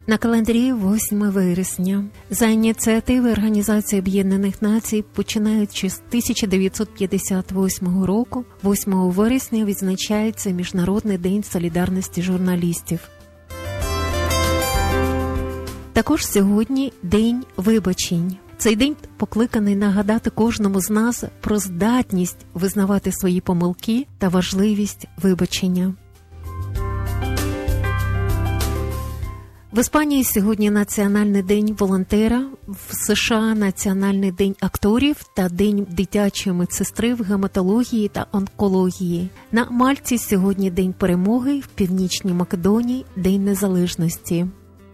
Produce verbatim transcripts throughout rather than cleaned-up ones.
На календарі восьме вересня. За ініціативи Організації Об'єднаних Націй, починаючи з тисяча дев'ятсот п'ятдесят восьмого року, восьмого вересня відзначається Міжнародний день солідарності журналістів. Також сьогодні День вибачень. Цей день покликаний нагадати кожному з нас про здатність визнавати свої помилки та важливість вибачення. В Іспанії сьогодні Національний день волонтера, в США Національний день акторів та День дитячої медсестри в гематології та онкології. На Мальті сьогодні День перемоги, в Північній Македонії День незалежності.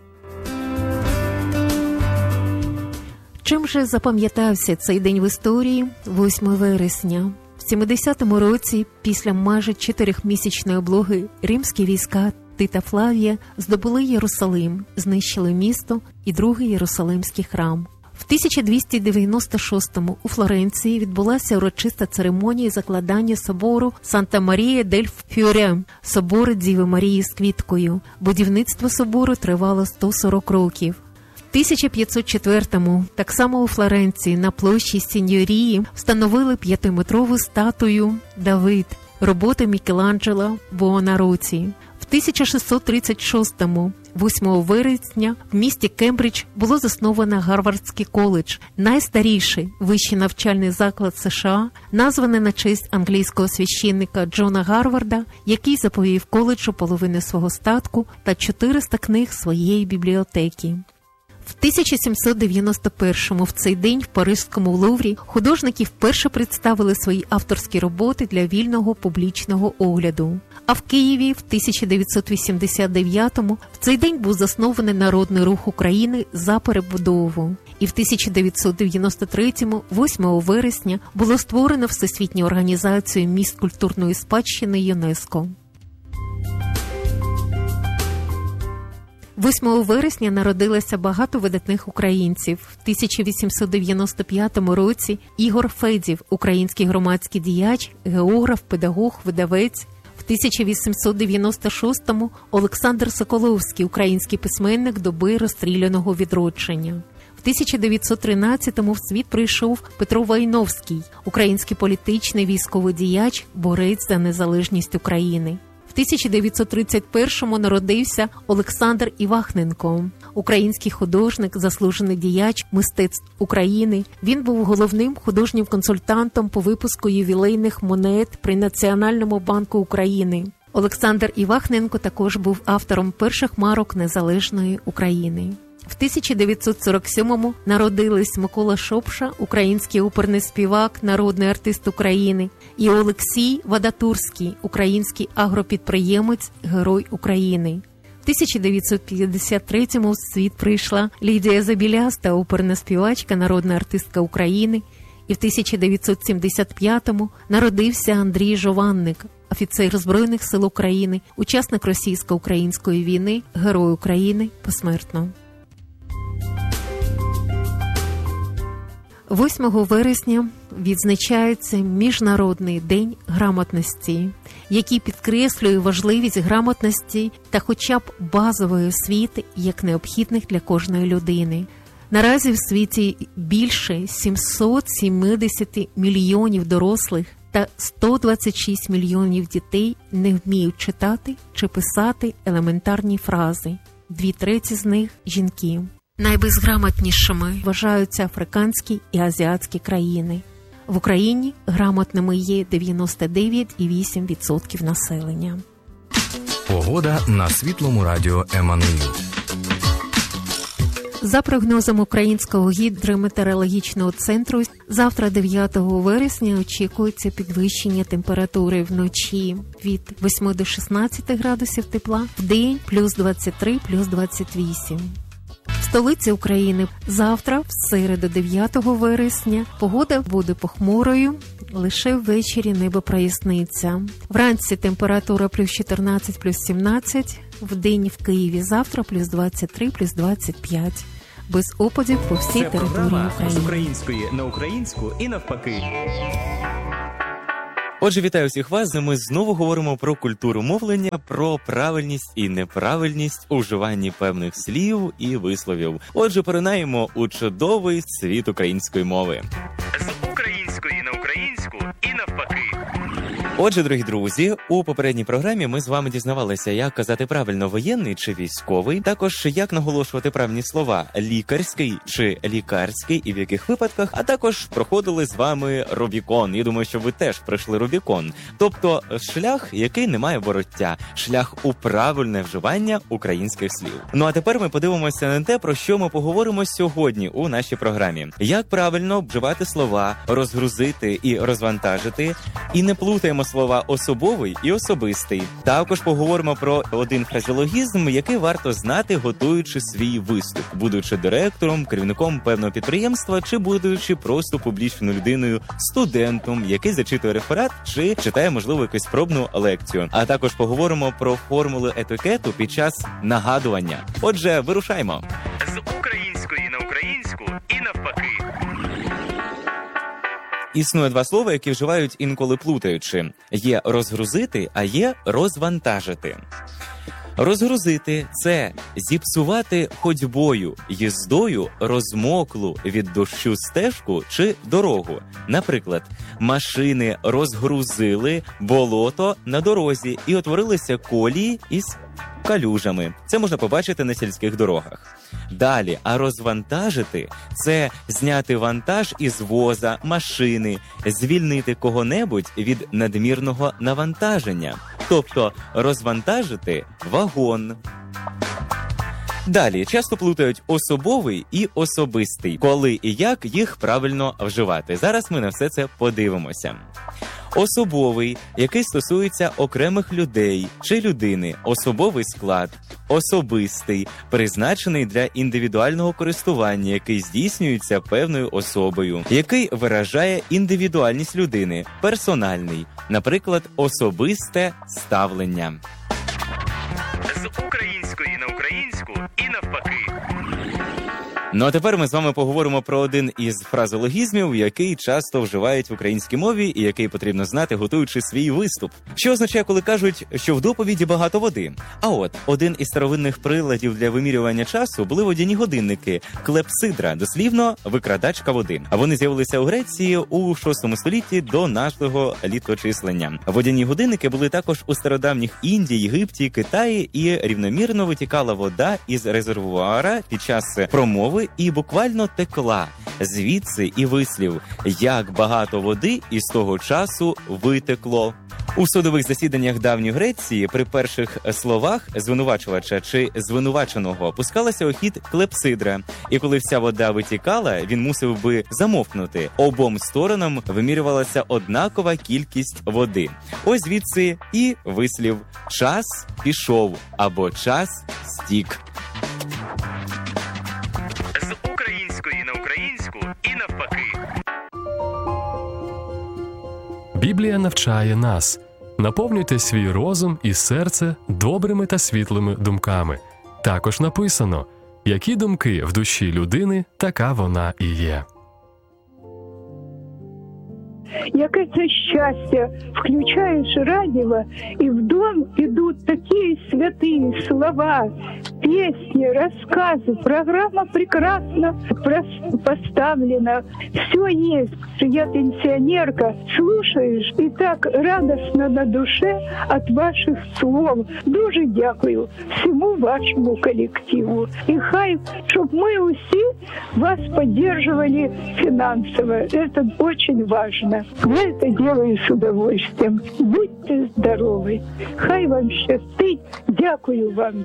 Чим же запам'ятався цей день в історії? восьме вересня. В сімдесятому році, після майже чотирьохмісячної облоги, римські війська Тита Флавія здобули Єрусалим, знищили місто і другий Єрусалимський храм. В тисяча двісті дев'яносто шостому у Флоренції відбулася урочиста церемонія закладання собору Санта-Марія дель Фьоре, собору Діви Марії з квіткою. Будівництво собору тривало сто сорок років. В тисяча п'ятсот четвертому так само у Флоренції на площі Сіньорії встановили п'ятиметрову статую «Давид» роботи Мікеланджело Буонарроці. В тисяча шістсот тридцять шостому, восьмого вересня, в місті Кембридж було засновано Гарвардський коледж, найстаріший вищий навчальний заклад США, названий на честь англійського священника Джона Гарварда, який заповів коледжу половину свого статку та чотириста книг своєї бібліотеки. В тисяча сімсот дев'яносто першому в цей день в Паризькому Луврі художники вперше представили свої авторські роботи для вільного публічного огляду. А в Києві в тисяча дев'ятсот вісімдесят дев'ятому в цей день був заснований Народний рух України за перебудову. І в тисяча дев'ятсот дев'яносто третьому, восьмого вересня, було створено Всесвітню організацію місць культурної спадщини ЮНЕСКО. восьмого вересня народилося багато видатних українців. В тисяча вісімсот дев'яносто п'ятому році Ігор Федів, український громадський діяч, географ, педагог, видавець. В тисяча вісімсот дев'яносто шостому Олександр Соколовський, український письменник доби розстріляного відродження. В тисяча дев'ятсот тринадцятому в світ прийшов Петро Войновський, український політичний військовий діяч, борець за незалежність України. В тисяча дев'ятсот тридцять першому народився Олександр Івахненко, український художник, заслужений діяч мистецтв України. Він був головним художнім консультантом по випуску ювілейних монет при Національному банку України. Олександр Івахненко також був автором перших марок незалежної України. В тисяча дев'ятсот сорок сьомому народились Микола Шопша, український оперний співак, народний артист України, і Олексій Вадатурський, український агропідприємець, герой України. В тисяча дев'ятсот п'ятдесят третьому в світ прийшла Лідія Забіляста, оперна співачка, народна артистка України. І в тисяча дев'ятсот сімдесят п'ятому народився Андрій Жованник, офіцер Збройних сил України, учасник російсько-української війни, герой України посмертно. восьмого вересня відзначається Міжнародний день грамотності, який підкреслює важливість грамотності та хоча б базової освіти як необхідних для кожної людини. Наразі в світі більше сімсот сімдесят мільйонів дорослих та сто двадцять шість мільйонів дітей не вміють читати чи писати елементарні фрази. Дві треті з них – жінки. Найбезграмотнішими вважаються африканські і азіатські країни. В Україні грамотними є дев'яносто дев'ять цілих вісім десятих відсотка населення. Погода на Світлому радіо Еммануїл. За прогнозом Українського гідрометеорологічного центру, завтра дев'ятого вересня очікується підвищення температури вночі від восьми до шістнадцяти градусів тепла, вдень плюс двадцять три - плюс двадцять вісім. В столиці України завтра, в середу дев'ятого вересня, погода буде похмурою, лише ввечері небо проясниться. Вранці температура плюс чотирнадцять - плюс сімнадцять, вдень в Києві завтра плюс двадцять три - плюс двадцять п'ять. Без опадів по всій території України. З української на українську і навпаки. Отже, вітаю всіх вас. Ми знову говоримо про культуру мовлення, про правильність і неправильність у вживанні певних слів і висловів. Отже, поринаємо у чудовий світ української мови. З української на українську і навпаки. Отже, дорогі друзі, у попередній програмі ми з вами дізнавалися, як казати правильно воєнний чи військовий, також як наголошувати правильні слова лікарський чи лікарський і в яких випадках, а також проходили з вами Рубікон. Я думаю, що ви теж пройшли Рубікон. Тобто шлях, який не має вороття, шлях у правильне вживання українських слів. Ну а тепер ми подивимося на те, про що ми поговоримо сьогодні у нашій програмі. Як правильно вживати слова, розгрузити і розвантажити, і не плутаємо слова особовий і особистий. Також поговоримо про один фразеологізм, який варто знати, готуючи свій виступ, будучи директором, керівником певного підприємства, чи будучи просто публічною людиною, студентом, який зачитує реферат, чи читає, можливо, якусь пробну лекцію. А також поговоримо про формули етикету під час нагадування. Отже, вирушаймо. З української на українську і навпаки. Існує два слова, які вживають інколи плутаючи. Є розгрузити, а є розвантажити. Розгрузити – це зіпсувати ходьбою, їздою розмоклу від дощу стежку чи дорогу. Наприклад, машини розгрузили болото на дорозі і утворилися колії із калюжами. Це можна побачити на сільських дорогах. Далі, а розвантажити – це зняти вантаж із воза, машини, звільнити кого-небудь від надмірного навантаження. Тобто розвантажити вагон. Далі, часто плутають особовий і особистий. Коли і як їх правильно вживати. Зараз ми на все це подивимося. Особовий, який стосується окремих людей чи людини, особовий склад. Особистий, призначений для індивідуального користування, який здійснюється певною особою, який виражає індивідуальність людини, персональний, наприклад, особисте ставлення. З української на українську і навпаки. Ну а тепер ми з вами поговоримо про один із фразеологізмів, який часто вживають в українській мові і який потрібно знати, готуючи свій виступ. Що означає, коли кажуть, що в доповіді багато води? А от, один із старовинних приладів для вимірювання часу були водяні годинники – клепсидра, дослівно викрадачка води. А вони з'явилися у Греції у шостому столітті до нашого літочислення. Водяні годинники були також у стародавніх Індії, Єгипті, Китаї, і рівномірно витікала вода із резервуара під час промови і буквально текла. Звідси і вислів «як багато води із того часу витекло». У судових засіданнях давньої Греції при перших словах звинувачувача чи звинуваченого опускалася у хід клепсидра, і коли вся вода витікала, він мусив би замовкнути. Обом сторонам вимірювалася однакова кількість води. Ось звідси і вислів «час пішов» або «час стік». З української на українську і навпаки. Біблія навчає нас: наповнюйте свій розум і серце добрими та світлими думками. Також написано: які думки в душі людини, така вона і є. Яке це щастя, включаєш радіо, і в дом идут такие святые слова, песни, рассказы. Программа прекрасно поставлена. Все есть. Я пенсионерка. Слушаешь, и так радостно на душе от ваших слов. Дуже дякую всему вашему коллективу. И хай, щоб мы усі вас поддерживали финансово. Это очень важно. Я это делаю с удовольствием. Будьте здоровы. Хай вам щастить. Дякую вам.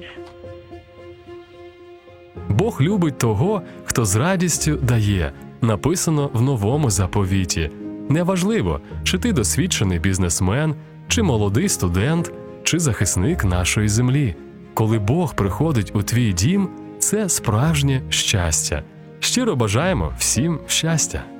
Бог любить того, хто з радістю дає. Написано в новому заповіті. Неважливо, чи ти досвідчений бізнесмен, чи молодий студент, чи захисник нашої землі. Коли Бог приходить у твій дім, це справжнє щастя. Щиро бажаємо всім щастя.